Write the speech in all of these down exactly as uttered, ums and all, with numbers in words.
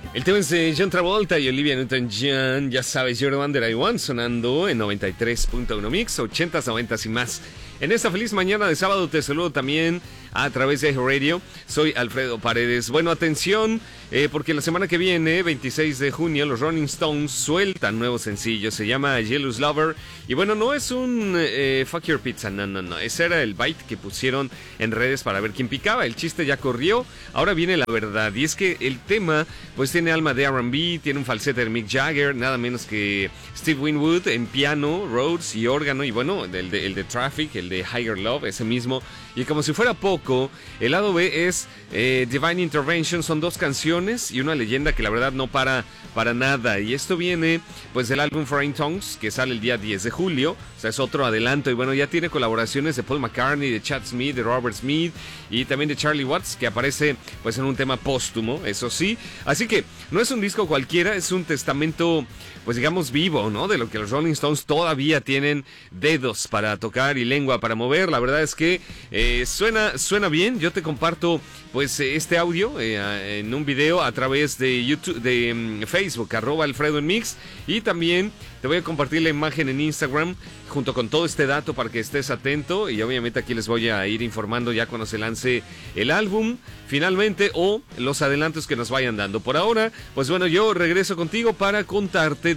El tema es de John Travolta y Olivia Newton-John. Ya sabes, You're the One That I Want, sonando en noventa y tres punto uno Mix, ochentas, noventas y más. En esta feliz mañana de sábado te saludo también a través de Radio. Soy Alfredo Paredes. Bueno, atención, eh, porque la semana que viene, veintiséis de junio, los Rolling Stones sueltan nuevo sencillo. Se llama Jealous Lover. Y bueno, no es un eh, Fuck Your Pizza, no, no, no. Ese era el bite que pusieron en redes para ver quién picaba. El chiste ya corrió. Ahora viene la verdad. Y es que el tema, pues tiene alma de R and B, tiene un falsete de Mick Jagger, nada menos que Steve Winwood en piano, Rhodes y órgano. Y bueno, el de, el de Traffic, el de Higher Love, ese mismo. Y como si fuera poco, el lado B es eh, Divine Intervention. Son dos canciones y una leyenda que la verdad no para para nada. Y esto viene pues del álbum Foreign Tongues, que sale el día diez de julio. O sea, es otro adelanto. Y bueno, ya tiene colaboraciones de Paul McCartney, de Chad Smith, de Robert Smith y también de Charlie Watts, que aparece pues en un tema póstumo, eso sí. Así que no es un disco cualquiera, es un testamento, pues digamos, vivo, ¿no? De lo que los Rolling Stones todavía tienen dedos para tocar y lengua para mover. La verdad es que eh, suena, suena bien. Yo te comparto pues este audio eh, en un video a través de YouTube, de um, Facebook, arroba Alfredo en Mix, y también te voy a compartir la imagen en Instagram junto con todo este dato para que estés atento, y obviamente aquí les voy a ir informando ya cuando se lance el álbum finalmente o los adelantos que nos vayan dando. Por ahora, pues bueno, yo regreso contigo para contarte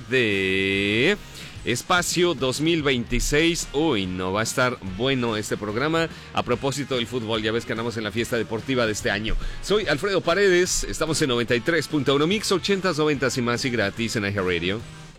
de Espacio dos mil veintiséis. Uy, no va a estar bueno este programa. A propósito del fútbol, ya ves que andamos en la fiesta deportiva de este año. Soy Alfredo Paredes, estamos en noventa y tres punto uno Mix, ochentas, noventas y más, y gratis en iHeartRadio.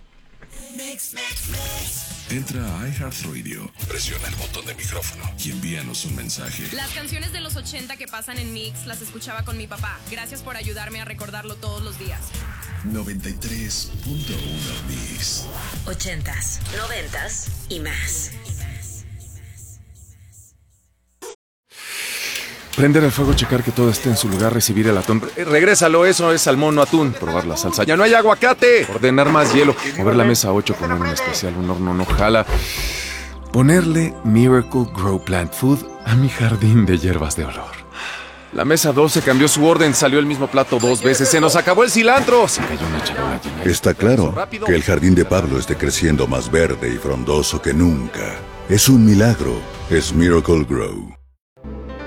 Mix, mix, mix. Entra a iHeartRadio, presiona el botón de micrófono y envíanos un mensaje. Las canciones de los ochenta que pasan en Mix las escuchaba con mi papá. Gracias por ayudarme a recordarlo todos los días. noventa y tres punto uno Mix. Ochentas, noventas y más. Prender el fuego, checar que todo esté en su lugar, recibir el atún. Eh, regrésalo, eso es salmón, no atún. Probar la salsa. ¡Ya no hay aguacate! Ordenar más hielo. Mover la mesa ocho con un especial, un horno no jala. Ponerle Miracle Grow Plant Food a mi jardín de hierbas de olor. La mesa doce cambió su orden, salió el mismo plato dos veces. ¡Se nos acabó el cilantro! Se cayó una charola llena. Está claro que el jardín de Pablo esté creciendo más verde y frondoso que nunca. Es un milagro. Es Miracle Grow.